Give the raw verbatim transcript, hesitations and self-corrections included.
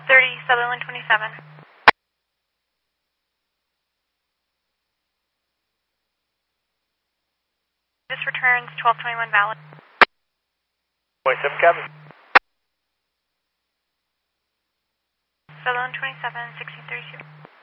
thirty Sutherland twenty-seven. This returns twelve twenty-one valid. twenty-seven cabin. Sutherland twenty-seven, sixteen thirty-two.